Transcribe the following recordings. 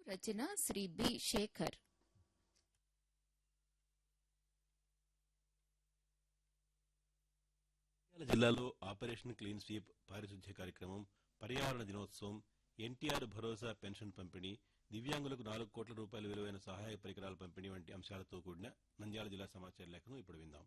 రచన Shri B Shekhar. జిల్లాలో operation clean sweep పారిశుధ్య కార్యక్రమం, పర్యావరణ దినోత్సవం, ఎన్టీఆర్ భరోసా పెన్షన్ పంపిణీ, దివ్యాంగులకు 4 కోట్ల రూపాయల విలువైన సహాయ పరికరాల పంపిణీ వంటి అంశాలతో కూడిన నంద్యాల జిల్లా సమాచార లేఖను ఇప్పుడు విందాం.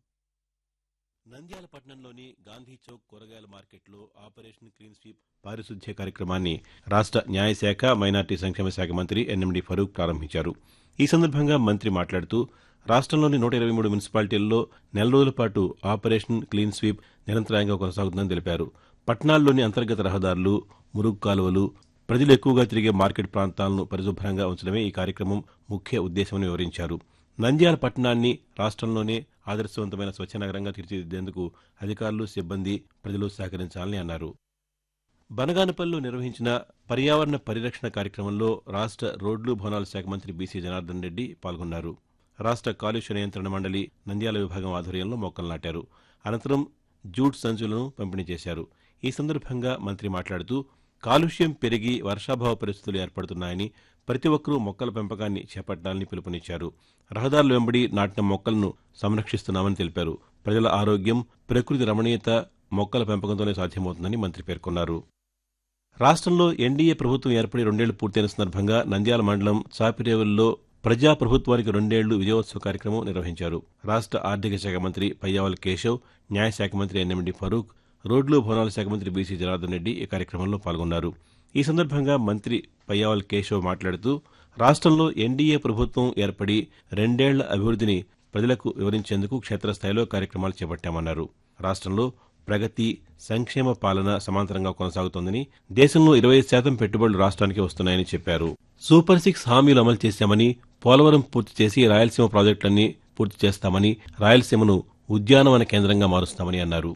నంద్యాల పట్టణంలోని గాంధీ చౌక్ కూరగాయల మార్కెట్లో ఆపరేషన్ క్లీన్ స్వీప్ పారిశుధ్య కార్యక్రమాన్ని రాష్ట్ర న్యాయశాఖ, మైనార్టీ సంక్షేమ శాఖ మంత్రి ఎన్ఎండి ఫరూక్ ప్రారంభించారు. ఈ సందర్భంగా మంత్రి మాట్లాడుతూ రాష్ట్రంలోని 123 మున్సిపాలిటీల్లో నెల రోజుల పాటు ఆపరేషన్ క్లీన్ స్వీప్ నిరంతరాయంగా కొనసాగుతుందని తెలిపారు. పట్టణాల్లోని అంతర్గత రహదారులు, మురుగు కాలువలు, ప్రజలు ఎక్కువగా తిరిగే మార్కెట్ ప్రాంతాలను పరిశుభ్రంగా ఉంచడమే ఈ కార్యక్రమం ముఖ్య ఉద్దేశమని వివరించారు. నంద్యాల పట్టణాన్ని రాష్ట్రంలోనే ఆదర్శవంతమైన స్వచ్ఛ నగరంగా తీర్చిదిద్దేందుకు అధికారులు, సిబ్బంది, ప్రజలు సహకరించాలని అన్నారు. బనగానపల్లిలో నిర్వహించిన పర్యావరణ పరిరక్షణ కార్యక్రమంలో రాష్ట్ర రోడ్లు, భవనాల శాఖ మంత్రి బీసీ జనార్దన్ రెడ్డి పాల్గొన్నారు. రాష్ట్ర కాలుష్య నియంత్రణ మండలి నంద్యాల విభాగం ఆధ్వర్యంలో మొక్కలు నాటారు. అనంతరం జూట్ సంచులను పంపిణీ చేశారు. ఈ సందర్భంగా మంత్రి మాట్లాడుతూ కాలుష్యం పెరిగి వర్షాభావ పరిస్థితులు ఏర్పడుతున్నాయని, ప్రతి ఒక్కరూ మొక్కల పెంపకాన్ని చేపట్టాలని పిలుపునిచ్చారు. రహదారుల వెంబడి నాటిన మొక్కలను సంరక్షిస్తున్నామని తెలిపారు. ప్రజల ఆరోగ్యం, ప్రకృతి రమణీయత మొక్కల పెంపకంతోనే సాధ్యమవుతుందని మంత్రి పేర్కొన్నారు. రాష్ట్రంలో ఎన్డీఏ ప్రభుత్వం ఏర్పడి 2 ఏళ్లు పూర్తయిన సందర్భంగా నంద్యాల మండలం చాపిరేవుల్లో ప్రజా ప్రభుత్వానికి 2 ఏళ్లు విజయోత్సవ కార్యక్రమం నిర్వహించారు. రాష్ట్ర ఆర్థిక శాఖ మంత్రి పయ్యావుల కేశవ్, న్యాయశాఖ మంత్రి ఎన్ఎండి ఫరూక్, రోడ్లు, భవనాల శాఖ మంత్రి బీసీ జనార్దన్ రెడ్డి ఈ కార్యక్రమంలో పాల్గొన్నారు. ఈ సందర్భంగా మంత్రి పయ్యావుల కేశవ్ మాట్లాడుతూ రాష్ట్రంలో ఎన్డీఏ ప్రభుత్వం ఏర్పడి 2 ఏళ్ల అభివృద్ధిని ప్రజలకు వివరించేందుకు క్షేత్రస్థాయిలో కార్యక్రమాలు చేపట్టామన్నారు. రాష్ట్రంలో ప్రగతి, సంక్షేమ పాలన సమాంతరంగా కొనసాగుతోందని, దేశంలో 25% పెట్టుబడులు రాష్ట్రానికి వస్తున్నాయని చెప్పారు. సూపర్ 6 హామీలు అమలు చేశామని, పోలవరం పూర్తి చేసి రాయలసీమ ప్రాజెక్టులన్నీ పూర్తి చేస్తామని, రాయలసీమను ఉద్యానవన కేంద్రంగా మారుస్తామని అన్నారు.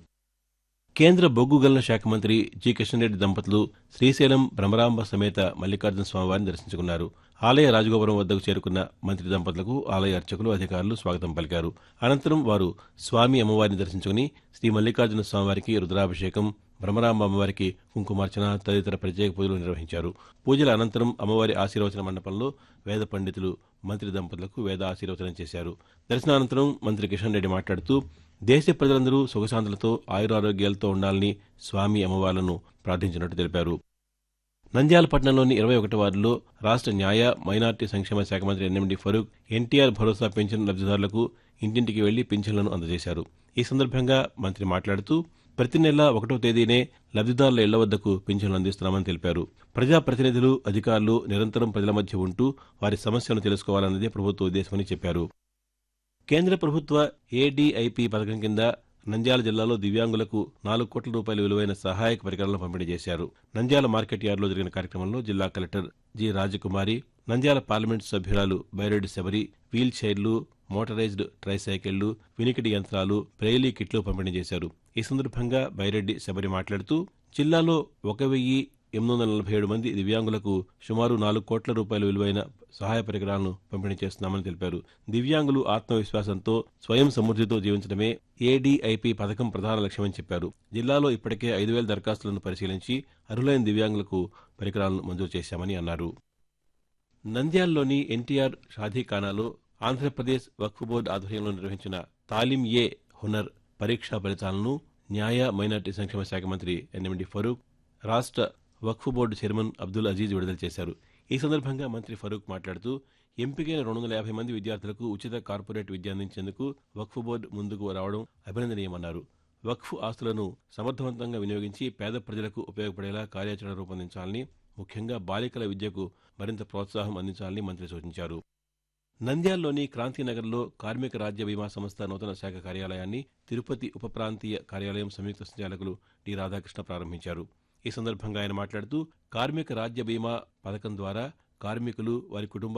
కేంద్ర బొగ్గు గనుల శాఖ మంత్రి జి కిషన్ రెడ్డి దంపతులు శ్రీశైలం భ్రమరాంబ సమేత మల్లికార్జున స్వామివారిని దర్శించుకున్నారు. ఆలయ రాజగోపురం వద్దకు చేరుకున్న మంత్రి దంపతులకు ఆలయ అర్చకులు, అధికారులు స్వాగతం పలికారు. అనంతరం వారు స్వామి అమ్మవారిని దర్శించుకుని శ్రీ మల్లికార్జున స్వామివారికి రుద్రాభిషేకం, భ్రమరాంబ అమ్మవారికి కుంకుమార్చన తదితర ప్రత్యేక పూజలు నిర్వహించారు. పూజల అనంతరం అమ్మవారి ఆశీర్వచన మండపంలో వేద పండితులు మంత్రి దంపతులకు వేద ఆశీర్వచనం చేశారు. దర్శనానంతరం మంత్రి కిషన్ రెడ్డి మాట్లాడుతూ దేశ ప్రజలందరూ సుఖశాంతులతో ఆయురారోగ్యాలతో ఉండాలని స్వామి అమ్మవార్లను ప్రార్థించినట్టు తెలిపారు. నంద్యాల పట్టణంలోని 21 వార్డులో రాష్ట్ర న్యాయ, మైనార్టీ సంక్షేమ శాఖ మంత్రి ఎన్ఎండి ఫరూక్ ఎన్టీఆర్ భరోసా పెన్షన్ లబ్ధిదారులకు ఇంటింటికి వెళ్లి పింఛన్లను అందజేశారు. ఈ సందర్భంగా మంత్రి మాట్లాడుతూ ప్రతి నెల 1వ తేదీనే లబ్ధిదారుల ఇళ్ల వద్దకు పింఛన్లు అందిస్తున్నామని తెలిపారు. ప్రజాప్రతినిధులు, అధికారులు నిరంతరం ప్రజల మధ్య ఉంటూ వారి సమస్యలను తెలుసుకోవాలన్నదే ప్రభుత్వ ఉద్దేశమని చెప్పారు. కేంద్ర ప్రభుత్వ ఏడీఐపీ పథకం కింద నంద్యాల జిల్లాలో దివ్యాంగులకు 4 కోట్ల రూపాయల విలువైన సహాయక పరికరాలను పంపిణీ చేశారు. నంద్యాల మార్కెట్ యార్డులో జరిగిన కార్యక్రమంలో జిల్లా కలెక్టర్ జి రాజకుమారి, నంద్యాల పార్లమెంటు సభ్యురాలు బైరెడ్డి శబరి వీల్ చైర్లు, మోటరైజ్డ్ ట్రైసైకిళ్లు, వినికిడి యంత్రాలు, బ్రెయిలీ కిట్లు పంపిణీ చేశారు. ఈ సందర్భంగా బైరెడ్డి శబరి మాట్లాడుతూ జిల్లాలో 1847 మంది దివ్యాంగులకు సుమారు 4 కోట్ల రూపాయల విలువైన సహాయ పరికరాలను పంపిణీ చేస్తున్నామని తెలిపారు. దివ్యాంగులు ఆత్మవిశ్వాసంతో, స్వయం సమృద్ధితో జీవించడమే ఏడీఐపీ పథకం ప్రధాన లక్ష్యమని చెప్పారు. జిల్లాలో ఇప్పటికే 5,000 దరఖాస్తులను పరిశీలించి అర్హులైన దివ్యాంగులకు పరికరాలను మంజూరు చేశామని అన్నారు. నంద్యాలలోని ఎన్టీఆర్ షాదీఖానాలో ఆంధ్రప్రదేశ్ వక్ఫ్ బోర్డు ఆధ్వర్యంలో నిర్వహించిన తాలిం-ఏ-హునర్ పరీక్షా ఫలితాలను న్యాయ, మైనార్టీ సంక్షేమ శాఖ మంత్రి ఎన్ఎండి ఫరూక్, రాష్ట్ర వక్ఫ్ బోర్డు చైర్మన్ అబ్దుల్ అజీజ్ విడుదల చేశారు. ఈ సందర్భంగా మంత్రి ఫరూక్ మాట్లాడుతూ ఎంపికైన 250 మంది విద్యార్థులకు ఉచిత కార్పొరేట్ విద్య అందించేందుకు వక్ఫ్ బోర్డు ముందుకు రావడం అభినందనీయమన్నారు. వక్ఫ్ ఆస్తులను సమర్థవంతంగా వినియోగించి పేద ప్రజలకు ఉపయోగపడేలా కార్యాచరణ రూపొందించాలని, ముఖ్యంగా బాలికల విద్యకు మరింత ప్రోత్సాహం అందించాలని మంత్రి సూచించారు. నంద్యాలలోని క్రాంతినగర్లో కార్మిక రాజ్య బీమా సంస్థ నూతన శాఖ కార్యాలయాన్ని తిరుపతి ఉప ప్రాంతీయ కార్యాలయం సంయుక్త సంచాలకులు డి రాధాకృష్ణ ప్రారంభించారు. ఈ సందర్భంగా ఆయన మాట్లాడుతూ కార్మిక రాజ్య బీమా పథకం ద్వారా కార్మికులు, వారి కుటుంబ